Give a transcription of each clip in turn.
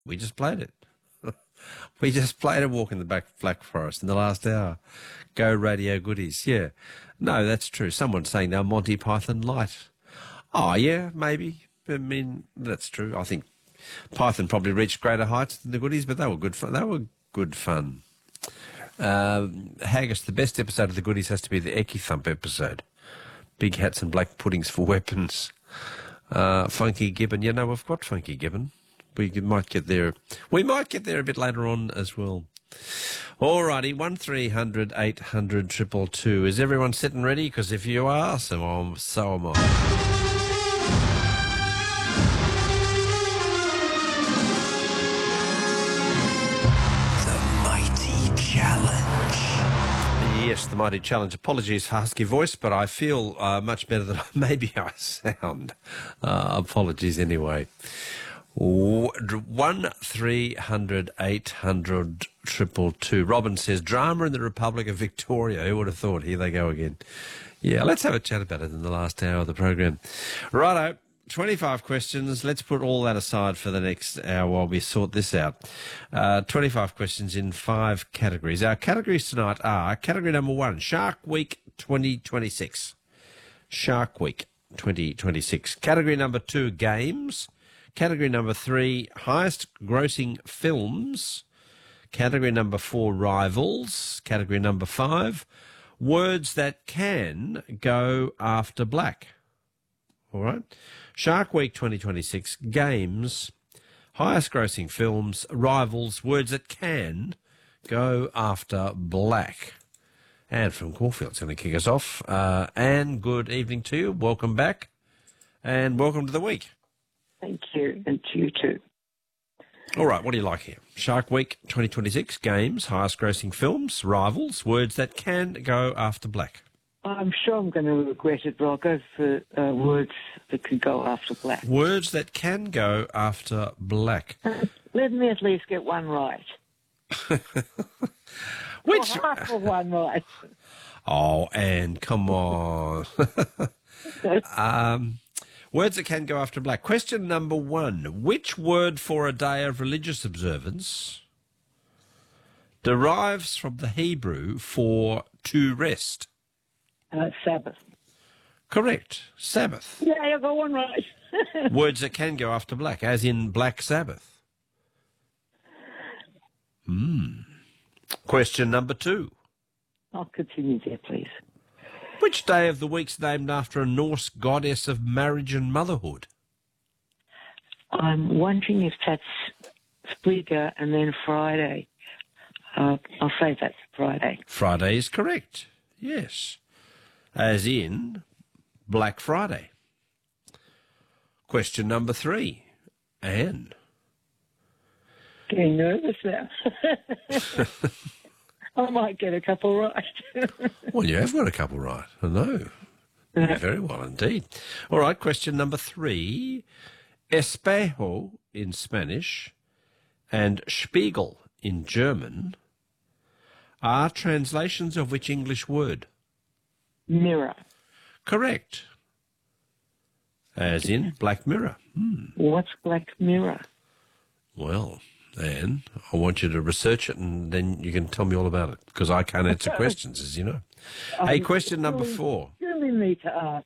We just played it. We just played a Walk in the Black Forest in the last hour. Go Radio Goodies, yeah. No, that's true. Someone's saying now Monty Python Light. Oh, yeah, maybe. I mean, that's true. I think Python probably reached greater heights than the Goodies, but they were good fun. They were good fun. Haggis, the best episode of the Goodies has to be the Eki Thump episode. Big hats and black puddings for weapons. Funky Gibbon. You know, we've got Funky Gibbon. We might get there. We might get there a bit later on as well. All righty, 1300 800 222. Is everyone sitting ready? Because if you are, so am I. The Mighty Challenge. Yes, the Mighty Challenge. Apologies for husky voice, but I feel much better than maybe I sound. Apologies anyway. 1300 800 222. Robin says, drama in the Republic of Victoria. Who would have thought? Here they go again. Yeah, let's have a chat about it in the last hour of the program. Righto, 25 questions. Let's put all that aside for the next hour while we sort this out. 25 questions in 5 categories. Our categories tonight are category number 1, Shark Week 2026. Shark Week 2026. Category number 2, games. Category number 3, highest grossing films. Category number 4, rivals. Category number 5, words that can go after black. All right. Shark Week 2026, games, highest grossing films, rivals, words that can go after black. Anne from Caulfield's going to kick us off. Anne, good evening to you. Welcome back and welcome to the week. Thank you, and to you too. All right, what do you like here? Shark Week 2026, games, highest grossing films, rivals, words that can go after black. I'm sure I'm going to regret it, but I'll go for words that can go after black. Words that can go after black. Let me at least get one right. Which? Or half of one right. Oh, Anne, come on. Words that can go after black. Question number 1. Which word for a day of religious observance derives from the Hebrew for to rest? Sabbath. Correct. Sabbath. Yeah, I got one right. Words that can go after black, as in Black Sabbath. Question number 2. I'll continue there, please. Which day of the week's named after a Norse goddess of marriage and motherhood? I'm wondering if that's Spriga and then Friday. I'll say that's Friday. Friday is correct. Yes. As in Black Friday. Question number 3. Anne. Getting nervous now. I might get a couple right. Well, you have got a couple right. I know. Very well indeed. All right, question number 3. Espejo in Spanish and Spiegel in German are translations of which English word? Mirror. Correct. As in Black Mirror. What's Black Mirror? Well, Anne, I want you to research it and then you can tell me all about it because I can't answer questions, as you know. Hey, question number 4. You me to ask.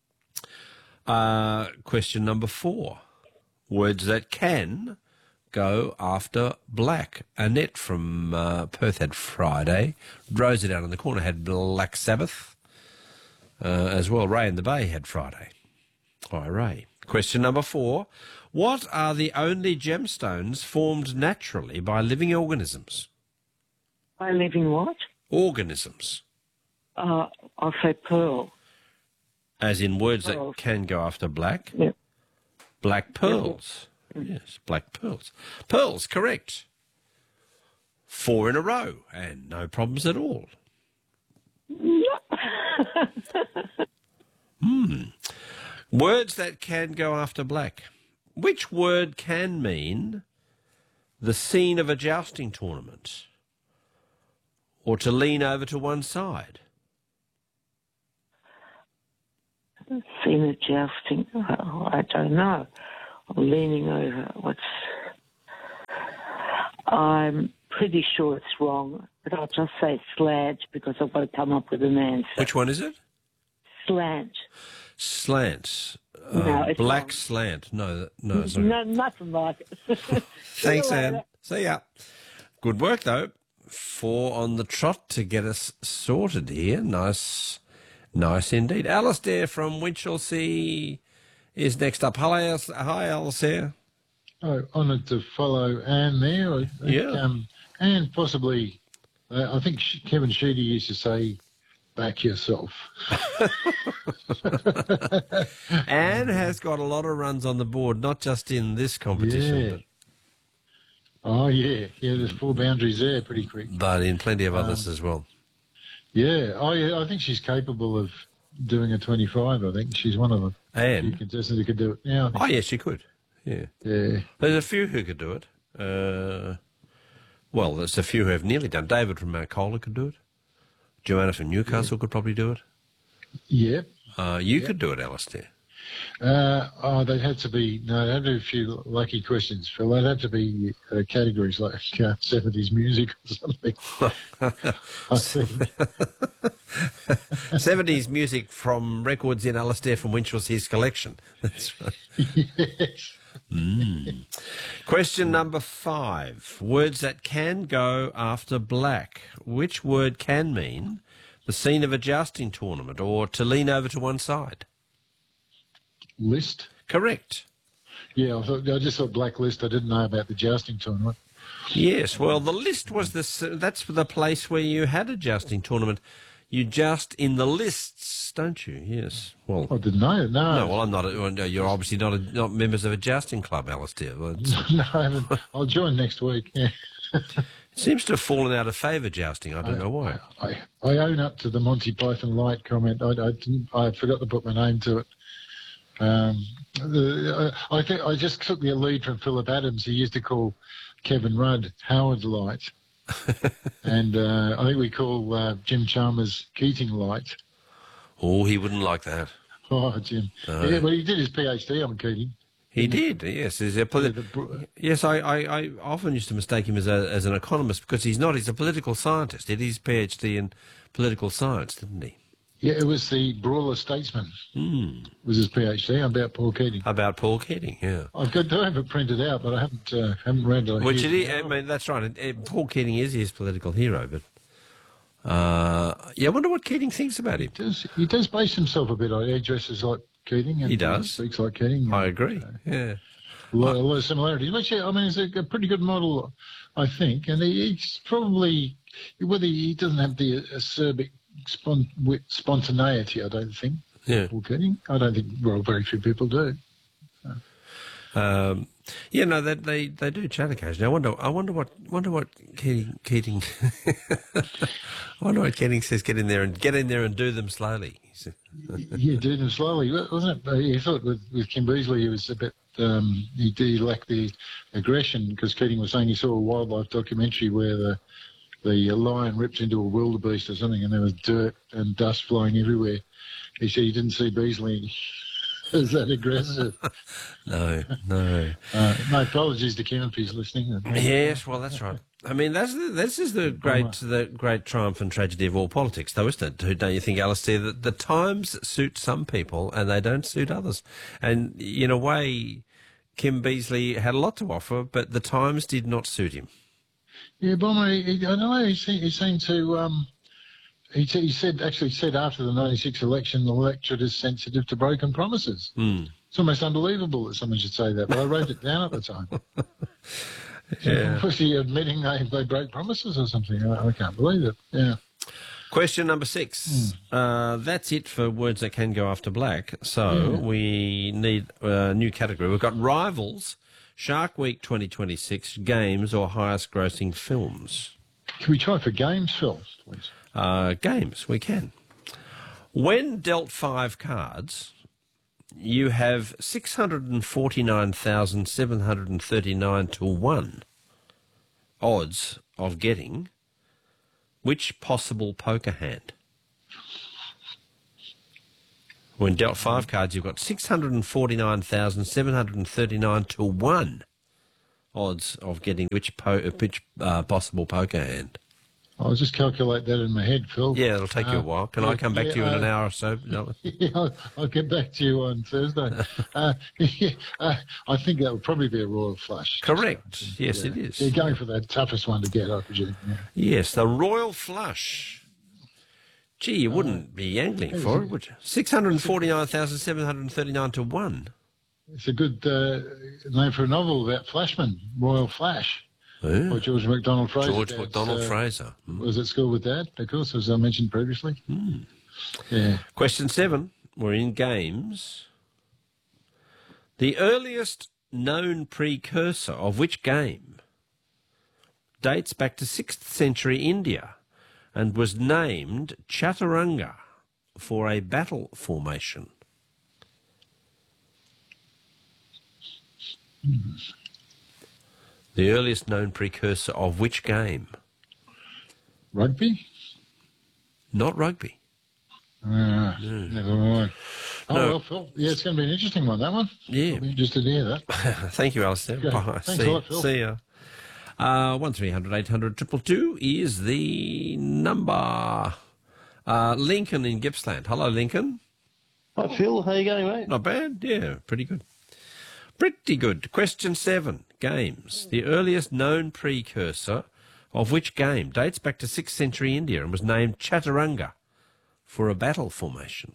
Yep. Question number 4. Words that can go after black. Annette from Perth had Friday. Rosie down in the corner had Black Sabbath as well. Ray in the Bay had Friday. Hi, Ray. Question number 4. What are the only gemstones formed naturally by living organisms? By living what? Organisms. I'll say pearl. As in words Pearls. that can go after black? Yep. Black pearls. Yes, black pearls. Pearls, correct. 4 in a row and no problems at all. Words that can go after black. Which word can mean the scene of a jousting tournament or to lean over to one side? Seen a jousting. Oh, I don't know. I'm leaning over. What's I'm pretty sure it's wrong, but I'll just say slant because I've got to come up with an answer. Which one is it? Slant. Slant. No, it's black wrong. slant. No, sorry. No, nothing like it. Thanks, See you Anne. later. See ya. Good work, though. 4 on the trot to get us sorted here. Nice indeed. Alistair from Winchelsea is next up. Hi, Alistair. Oh, honoured to follow Anne there. I think, Yeah. and possibly, I think Kevin Sheedy used to say, back yourself. Anne has got a lot of runs on the board, not just in this competition, Oh, yeah. Yeah, there's 4 boundaries there pretty quick. but in plenty of others as well. Yeah. Oh, yeah, I think she's capable of doing a 25, I think. She's one of the few Anne? contestants who could do it. Yeah, I think Oh, yes, she could. Yeah. yeah. There's a few who could do it. Well, there's a few who have nearly done. David from Mount Cola could do it. Joanna from Newcastle could probably do it. Yep. You could do it, Alistair. They'd have to be, no, they'd have to be a few lucky questions, Phil. They'd have to be categories like 70s music or something. I think. 70s music from records in Alistair from Winchelsea's collection. That's right. Yes. Question number 5. Words that can go after black. Which word can mean the scene of a jousting tournament or to lean over to one side? List. Correct. Yeah, I just thought blacklist. I didn't know about the jousting tournament. Yes, well, the list was that's the place where you had a jousting tournament. You joust in the lists, don't you? Yes. Well, I didn't know. No, no, well, I'm not. You're obviously not members of a jousting club, Alistair. Well, no, I haven't. I'll join next week. Yeah. it seems to have fallen out of favour, jousting. I don't know why. I own up to the Monty Python light comment. I forgot to put my name to it. I think I just took the lead from Philip Adams. He used to call Kevin Rudd Howard Light, and I think we call Jim Chalmers Keating Light. Oh, he wouldn't like that. Oh, Jim. No. Yeah, but he did his PhD on Keating. He did, yes. Yes, I often used to mistake him as an economist because he's not. He's a political scientist. He did his PhD in political science, didn't he? Yeah, it was the Brawler Statesman. Was his PhD about Paul Keating. About Paul Keating, yeah. I've got to have it printed out, but I haven't read it. Which it is, I mean, that's right. Paul Keating is his political hero, but I wonder what Keating thinks about him. He does base himself a bit on it. He dresses like Keating. And He does. Speaks like Keating. I agree. Yeah. A lot of similarities. But yeah, I mean, he's a pretty good model, I think. And he's probably, whether he doesn't have the acerbic spontaneity, I don't think. Yeah. Paul Keating. I don't think, well, very few people do. Yeah, no, they do chat occasionally. I wonder what Keating I wonder what Keating says. Get in there and do them slowly. Yeah, do them slowly, wasn't it? He thought with Kim Beazley he was a bit he lacked the aggression because Keating was saying he saw a wildlife documentary where the lion ripped into a wildebeest or something and there was dirt and dust flying everywhere. He said he didn't see Beazley as that aggressive. No. My apologies to Kim if he's listening. Yes, well, that's right. I mean, this is the great triumph and tragedy of all politics, though, isn't it? Don't you think, Alistair, that the times suit some people and they don't suit others? And in a way, Kim Beazley had a lot to offer, but the times did not suit him. Yeah, Bomber, I don't know, he seemed to... He said after the 96 election, the electorate is sensitive to broken promises. It's almost unbelievable that someone should say that, but I wrote it down at the time. Yeah. Was he admitting they broke promises or something? I can't believe it. Yeah. Question number 6. That's it for words that can go after black. So we need a new category. We've got rivals, Shark Week 2026, games or highest grossing films. Can we try for games, Phil, please? Games, we can. When dealt 5 cards, you have 649,739 to 1 odds of getting which possible poker hand? When dealt 5 cards, you've got 649,739 to 1 odds of getting which possible poker hand? I'll just calculate that in my head, Phil. Yeah, it'll take you a while. Can I come back to you in an hour or so? No. Yeah, I'll get back to you on Thursday. I think that would probably be a royal flush. Correct. Yes, Yeah. it is. You're going for the toughest one to get, I presume. Yeah. Yes, the royal flush. Gee, you wouldn't be angling for it, would you? 649,739 to 1. It's a good name for a novel about Flashman, Royal Flash. Yeah. By George MacDonald Fraser. George Dad's, MacDonald Fraser. Was at school with Dad, of course, as I mentioned previously. Yeah. Question 7. We're in games. The earliest known precursor of which game dates back to 6th century India and was named Chaturanga for a battle formation? The earliest known precursor of which game? Rugby? Not rugby. Never mind. Oh, No. well, Phil. Yeah, it's going to be an interesting one, that one. Yeah. I'll be interested to hear that. Thank you, Alistair. Okay. Bye. Thanks a lot, Phil. See ya. 1300 800 222 is the number. Lincoln in Gippsland. Hello, Lincoln. Hi, Phil. How you going, mate? Not bad. Yeah, pretty good. Pretty good. Question 7. Games. The earliest known precursor of which game dates back to 6th century India and was named Chaturanga for a battle formation?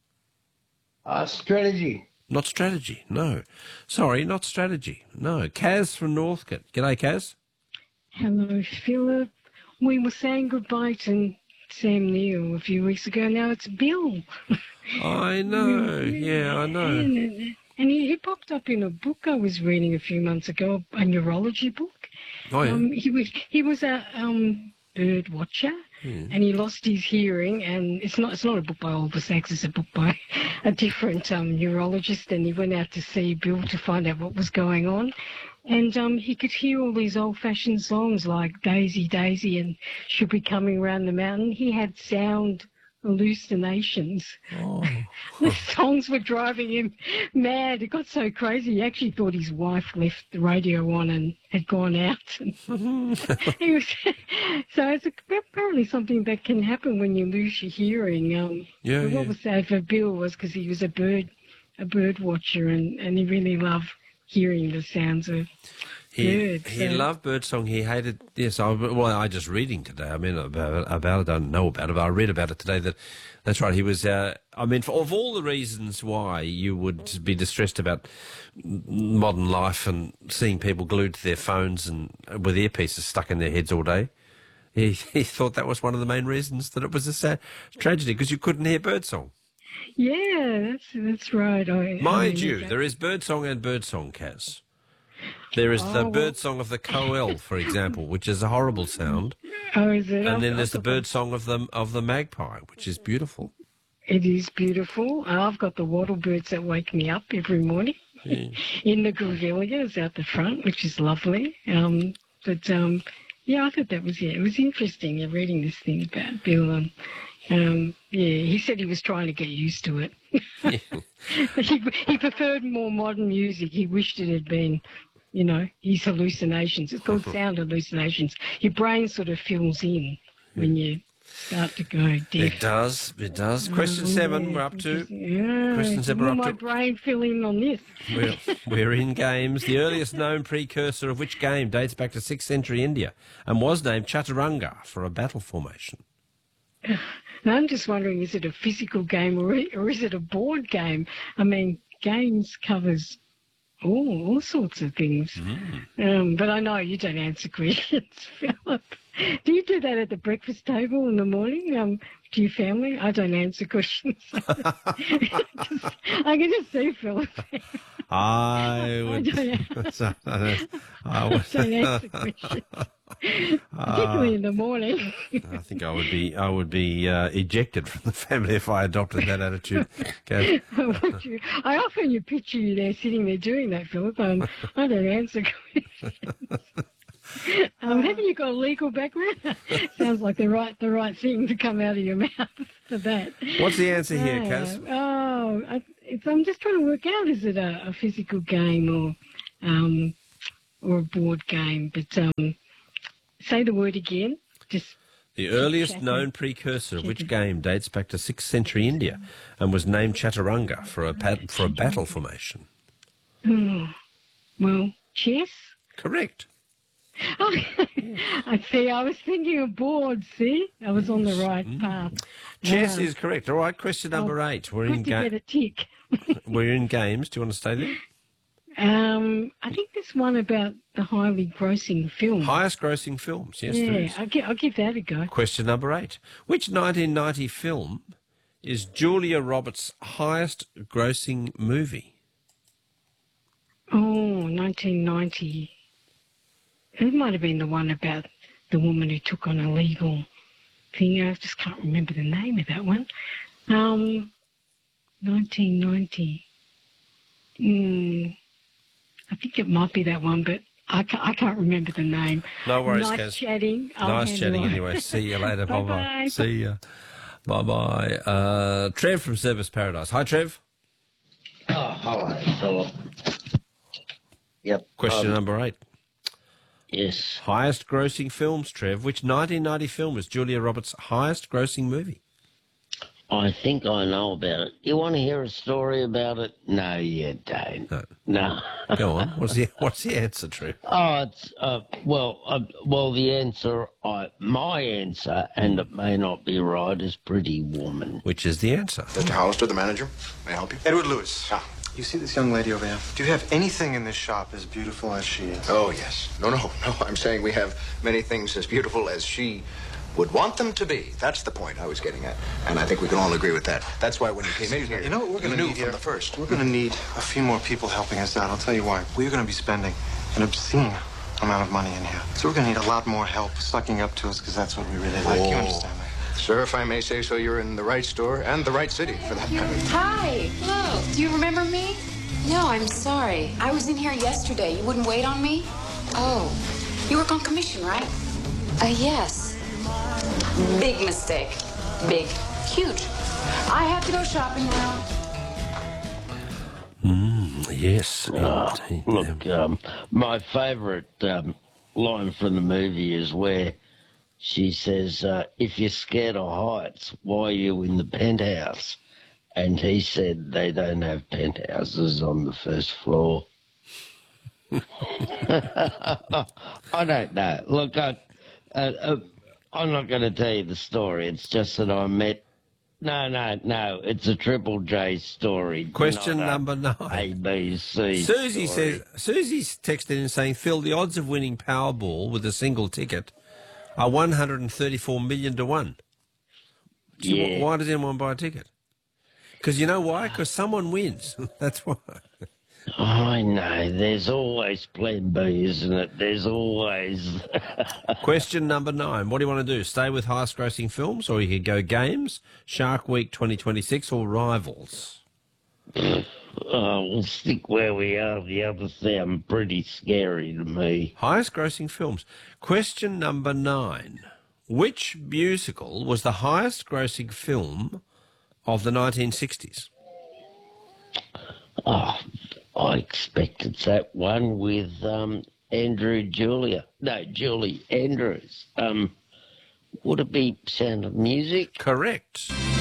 Strategy. Not strategy, no. Sorry, not strategy, no. Kaz from Northcote. G'day, Kaz. Hello, Philip. We were saying goodbye to Sam Neill a few weeks ago. Now it's Bill. I know, yeah, I know. And he popped up in a book I was reading a few months ago, a neurology book. Oh, yeah. He was a bird watcher, and he lost his hearing. And it's not a book by Oliver Sacks. It's a book by a different neurologist. And he went out to see Bill to find out what was going on. And he could hear all these old-fashioned songs like Daisy, Daisy, and She'll Be Coming Round the Mountain. He had sound hallucinations. Oh. The songs were driving him mad. It got so crazy. He actually thought his wife left the radio on and had gone out. He was, so it's apparently something that can happen when you lose your hearing. But what was sad for Bill was because he was a bird watcher, and he really loved hearing the sounds of birds. He loved birdsong. He hated, yes, I just reading today, I mean, about it, I don't know about it, but I read about it today that's right, he was, of all the reasons why you would be distressed about modern life and seeing people glued to their phones and with earpieces stuck in their heads all day, he thought that was one of the main reasons that it was a sad tragedy, because you couldn't hear birdsong. Yeah, that's right. Mind you, there is birdsong and birdsong, Kaz. There is the birdsong of the coel, for example, which is a horrible sound. Oh, is it? And then there's the birdsong of the magpie, which is beautiful. It is beautiful. I've got the wattle birds that wake me up every morning in the grevilleas out the front, which is lovely. Yeah, I thought that was it. It was interesting reading this thing about Bill. He said he was trying to get used to it. He preferred more modern music. He wished it had been, his hallucinations. It's called sound hallucinations. Your brain sort of fills in when you start to go deaf. It does. Question 7, we're up to. Yeah. Question 7, we're Will up my to. brain fill in on this? We're in games. The earliest known precursor of which game dates back to 6th century India and was named Chaturanga for a battle formation? And I'm just wondering, is it a physical game or is it a board game? I mean, games covers all sorts of things. But I know you don't answer questions, Philip. Do you do that at the breakfast table in the morning to your family? I don't answer questions. I can just see Philip. I would. I don't answer questions. Particularly in the morning. I think I would be ejected from the family if I adopted that attitude. Okay. I often picture you there sitting there doing that, Philip. I don't answer questions. Haven't you got a legal background? Sounds like the right thing to come out of your mouth for that. What's the answer here, Kaz? I'm just trying to work out, is it a physical game or a board game. But say the word again. Just The earliest known precursor of which game dates back to 6th century India and was named Chaturanga for a battle formation. oh, well, chess. Correct. Oh, I see. I was thinking of boards. See, I was on the right path. Chess is correct. All right, question number 8. We're in, Good to get a tick. we're in games. Do you want to stay there? I think there's one about the highly grossing film. Highest grossing films. Yes, there Yeah, is. I'll give that a go. Question number 8. Which 1990 film is Julia Roberts' highest grossing movie? Oh, 1990. It might have been the one about the woman who took on a legal thing. I just can't remember the name of that one. 1990. I think it might be that one, but I can't remember the name. No worries, Nice Kaz. chatting. Nice chatting anyway. See you later. Bye-bye. Bye-bye. See ya. Bye-bye. Trev from Service Paradise. Hi, Trev. Oh, hello, Philip. Yep. Question number 8. Yes. Highest grossing films, Trev. Which 1990 film is Julia Roberts' highest grossing movie? I think I know about it. You want to hear a story about it? No, you don't. No. Go on. What's the answer, Trev? Oh, it's well, the answer, my answer, and it may not be right, is Pretty Woman. Which is the answer? Mr. Hollister, the manager. May I help you? Edward Lewis. Ah. You see this young lady over here? Do you have anything in this shop as beautiful as she is? Oh, yes. No. I'm saying we have many things as beautiful as she would want them to be. That's the point I was getting at. And I think we can all agree with that. That's why when you came in here, You know what we're going to knew need from here? the first. We're going to need a few more people helping us out. I'll tell you why. We're going to be spending an obscene amount of money in here. So we're going to need a lot more help sucking up to us because that's what we really like. You understand that? Sir, if I may say so, you're in the right store and the right city for that matter. Hi. Hello. Do you remember me? No, I'm sorry. I was in here yesterday. You wouldn't wait on me? Oh. You work on commission, right? Yes. Big mistake. Big. Huge. I have to go shopping now. Yes. Indeed. Look, my favourite line from the movie is where she says, if you're scared of heights, why are you in the penthouse? And he said they don't have penthouses on the first floor. I don't know. Look, I'm not going to tell you the story. It's just that I met... No. It's a Triple J story. Question not a number 9. ABC Susie's texted in saying, Phil, the odds of winning Powerball with a single ticket are 134 million to 1. Yeah. Why does anyone buy a ticket? Because you know why? Because someone wins. That's why. I know. There's always plan B, isn't it? There's always... Question number 9. What do you want to do? Stay with highest grossing films, or you could go games, Shark Week 2026, or Rivals? We'll stick where we are. The others sound pretty scary to me. Highest grossing films. Question number 9. Which musical was the highest grossing film of the 1960s? Oh, I expect it's that one with Julie Andrews. Would it be Sound of Music? Correct.